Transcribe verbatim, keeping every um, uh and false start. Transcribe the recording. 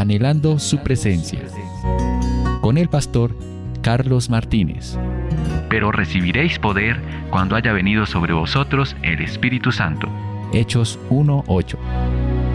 anhelando su presencia. Con el pastor Carlos Martínez. Pero recibiréis poder cuando haya venido sobre vosotros el Espíritu Santo. Hechos uno ocho.